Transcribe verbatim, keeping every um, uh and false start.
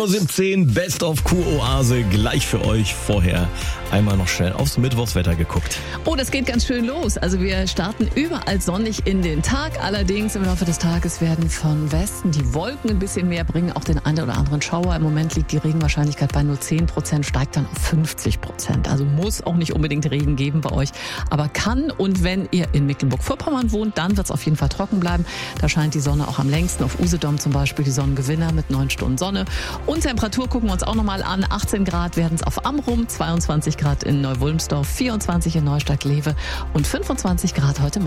Uhr siebzehn, Best of Q-Oase, gleich für euch. Vorher einmal noch schnell aufs Mittwochswetter geguckt. Oh, das geht ganz schön los. Also wir starten überall sonnig in den Tag. Allerdings im Laufe des Tages werden von Westen die Wolken ein bisschen mehr, bringen auch den einen oder anderen Schauer. Im Moment liegt die Regenwahrscheinlichkeit bei nur zehn Prozent, steigt dann auf fünfzig Prozent. Also muss auch nicht unbedingt Regen geben bei euch, aber kann. Und wenn ihr in Mecklenburg-Vorpommern wohnt, dann wird es auf jeden Fall trocken bleiben. Da scheint die Sonne auch am längsten. Auf Usedom zum Beispiel die Sonnengewinner mit neun Stunden Sonne. Und Temperatur gucken wir uns auch nochmal an. achtzehn Grad werden es auf Amrum, zweiundzwanzig Grad in Neuwulmsdorf, vierundzwanzig in Neustadt-Lewe und fünfundzwanzig Grad heute